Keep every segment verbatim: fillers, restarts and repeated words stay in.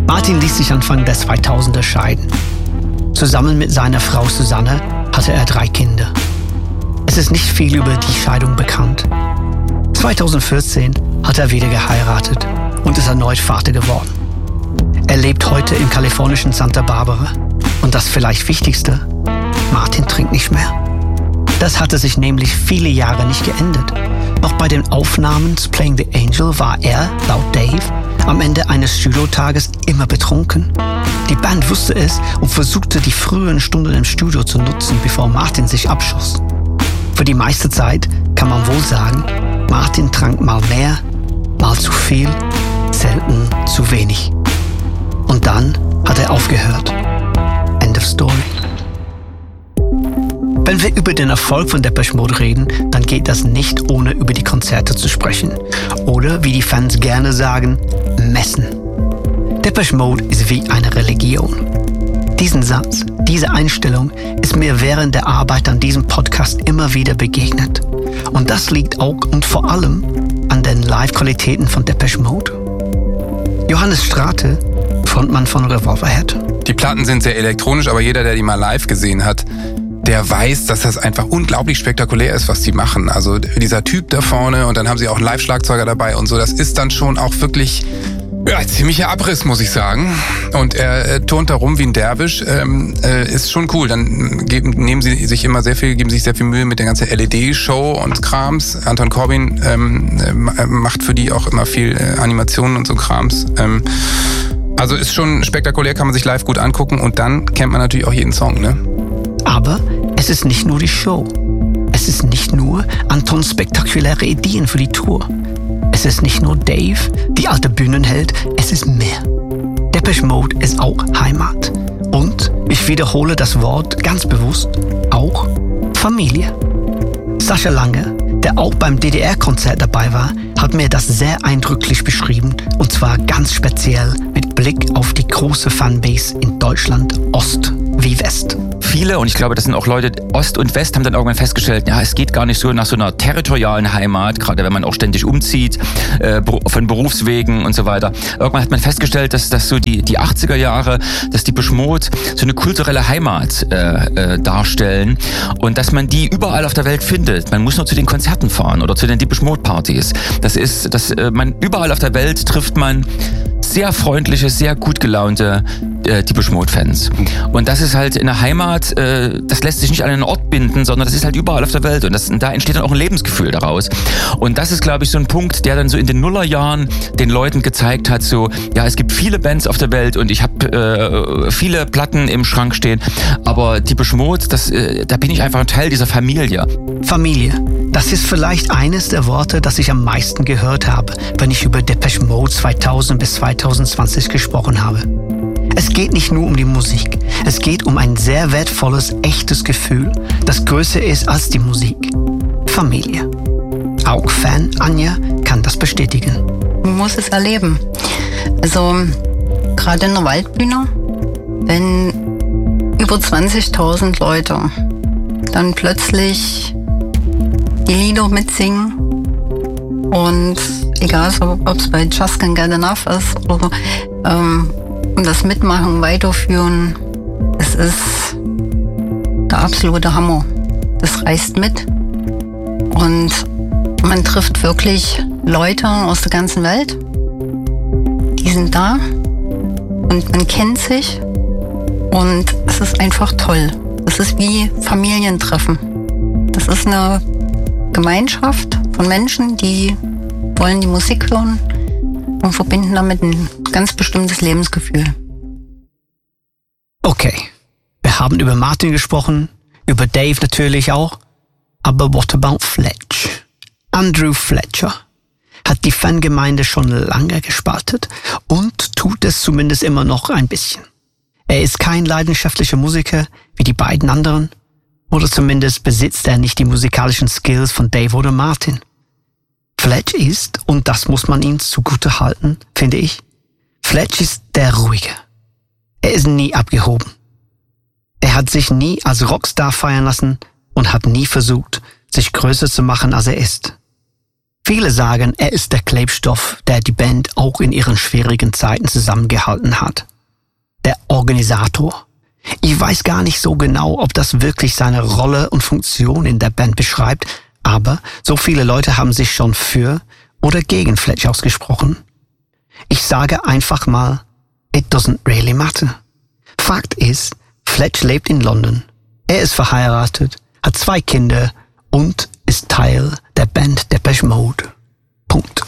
Martin ließ sich Anfang der zweitausender scheiden. Zusammen mit seiner Frau Susanne hatte er drei Kinder. Es ist nicht viel über die Scheidung bekannt. zweitausendvierzehn hat er wieder geheiratet und ist erneut Vater geworden. Er lebt heute im kalifornischen Santa Barbara. Und das vielleicht Wichtigste, Martin trinkt nicht mehr. Das hatte sich nämlich viele Jahre nicht geändert. Noch bei den Aufnahmen zu Playing the Angel war er, laut Dave, am Ende eines Studiotages immer betrunken. Die Band wusste es und versuchte, die frühen Stunden im Studio zu nutzen, bevor Martin sich abschoss. Für die meiste Zeit kann man wohl sagen, Martin trank mal mehr, mal zu viel, selten zu wenig. Und dann hat er aufgehört. End of story. Wenn wir über den Erfolg von Depeche Mode reden, dann geht das nicht, ohne über die Konzerte zu sprechen. Oder, wie die Fans gerne sagen, Messen. Depeche Mode ist wie eine Religion. Diesen Satz, diese Einstellung ist mir während der Arbeit an diesem Podcast immer wieder begegnet. Und das liegt auch und vor allem an den Live-Qualitäten von Depeche Mode. Johannes Strate, Frontmann von Revolverhead. Die Platten sind sehr elektronisch, aber jeder, der die mal live gesehen hat, der weiß, dass das einfach unglaublich spektakulär ist, was die machen. Also dieser Typ da vorne und dann haben sie auch einen Live-Schlagzeuger dabei und so. Das ist dann schon auch wirklich ja, ziemlicher Abriss, muss ich sagen. Und er äh, turnt da rum wie ein Derwisch. Ähm, äh, ist schon cool. Dann geben, nehmen sie sich immer sehr viel, geben sich sehr viel Mühe mit der ganzen L E D-Show und Krams. Anton Corbijn ähm, äh, macht für die auch immer viel äh, Animationen und so Krams. Ähm, also ist schon spektakulär, kann man sich live gut angucken und dann kennt man natürlich auch jeden Song, ne? Aber es ist nicht nur die Show. Es ist nicht nur Antons spektakuläre Ideen für die Tour. Es ist nicht nur Dave, die alte Bühnenheld, es ist mehr. Depeche Mode ist auch Heimat. Und, ich wiederhole das Wort ganz bewusst, auch Familie. Sascha Lange, der auch beim D D R-Konzert dabei war, hat mir das sehr eindrücklich beschrieben und zwar ganz speziell mit Blick auf die große Fanbase in Deutschland, Ost wie West. Viele, und ich glaube, das sind auch Leute, Ost und West, haben dann irgendwann festgestellt, ja, es geht gar nicht so nach so einer territorialen Heimat, gerade wenn man auch ständig umzieht, äh, von Berufswegen und so weiter. Irgendwann hat man festgestellt, dass das so die, die achtziger Jahre, dass die Depeche Mode so eine kulturelle Heimat äh, äh, darstellen und dass man die überall auf der Welt findet. Man muss nur zu den Konzerten fahren oder zu den Depeche Mode Partys. Das ist, dass äh, man überall auf der Welt trifft man sehr freundliche, sehr gut gelaunte äh, Depeche Mode Fans. Und das ist halt eine Heimat, äh, das lässt sich nicht an einen Ort binden, sondern das ist halt überall auf der Welt. Und, das, und da entsteht dann auch ein Lebensgefühl daraus. Und das ist, glaube ich, so ein Punkt, der dann so in den Nullerjahren den Leuten gezeigt hat, so, ja, es gibt viele Bands auf der Welt und ich habe äh, viele Platten im Schrank stehen, aber Depeche Mode, das, äh, da bin ich einfach ein Teil dieser Familie. Familie. Das ist vielleicht eines der Worte, das ich am meisten gehört habe, wenn ich über Depeche Mode zweitausend bis zweitausendzwanzig gesprochen habe. Es geht nicht nur um die Musik. Es geht um ein sehr wertvolles, echtes Gefühl, das größer ist als die Musik. Familie. Auch Fan Anja kann das bestätigen. Man muss es erleben. Also gerade in der Waldbühne, wenn über zwanzigtausend Leute dann plötzlich die Lieder mitsingen und egal, ob es bei Just Can't Get Enough ist oder ähm, und das Mitmachen, Weiterführen, es ist der absolute Hammer. Das reißt mit und man trifft wirklich Leute aus der ganzen Welt, die sind da und man kennt sich und es ist einfach toll. Es ist wie Familientreffen. Das ist eine Gemeinschaft von Menschen, die wollen die Musik hören und verbinden damit ein ganz bestimmtes Lebensgefühl. Okay, wir haben über Martin gesprochen, über Dave natürlich auch, aber what about Fletch? Andrew Fletcher hat die Fangemeinde schon lange gespaltet und tut es zumindest immer noch ein bisschen. Er ist kein leidenschaftlicher Musiker wie die beiden anderen, oder zumindest besitzt er nicht die musikalischen Skills von Dave oder Martin. Fletch ist, und das muss man ihm zugute halten, finde ich, Fletch ist der Ruhige. Er ist nie abgehoben. Er hat sich nie als Rockstar feiern lassen und hat nie versucht, sich größer zu machen, als er ist. Viele sagen, er ist der Klebstoff, der die Band auch in ihren schwierigen Zeiten zusammengehalten hat. Der Organisator. Ich weiß gar nicht so genau, ob das wirklich seine Rolle und Funktion in der Band beschreibt, aber so viele Leute haben sich schon für oder gegen Fletch ausgesprochen. Ich sage einfach mal, it doesn't really matter. Fakt ist, Fletch lebt in London. Er ist verheiratet, hat zwei Kinder und ist Teil der Band Depeche Mode. Punkt.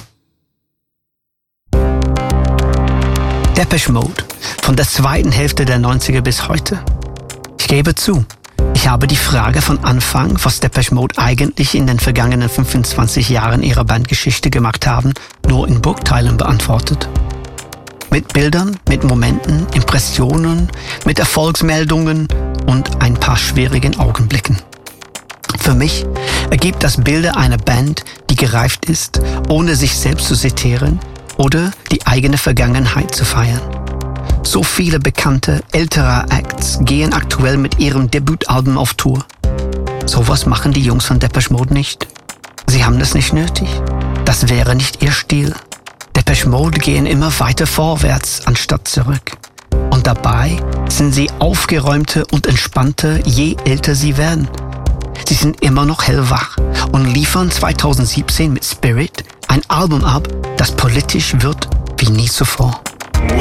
Depeche Mode, von der zweiten Hälfte der neunziger bis heute. Ich gebe zu, ich habe die Frage von Anfang, was Depeche Mode eigentlich in den vergangenen fünfundzwanzig Jahren ihrer Bandgeschichte gemacht haben, nur in Bruchteilen beantwortet. Mit Bildern, mit Momenten, Impressionen, mit Erfolgsmeldungen und ein paar schwierigen Augenblicken. Für mich ergibt das Bilder einer Band, die gereift ist, ohne sich selbst zu zitieren oder die eigene Vergangenheit zu feiern. So viele bekannte, ältere Acts gehen aktuell mit ihrem Debütalbum auf Tour. Sowas machen die Jungs von Depeche Mode nicht. Sie haben das nicht nötig. Das wäre nicht ihr Stil. Depeche Mode gehen immer weiter vorwärts, anstatt zurück. Und dabei sind sie aufgeräumter und entspannter, je älter sie werden. Sie sind immer noch hellwach und liefern zweitausendsiebzehn mit Spirit ein Album ab, das politisch wird wie nie zuvor.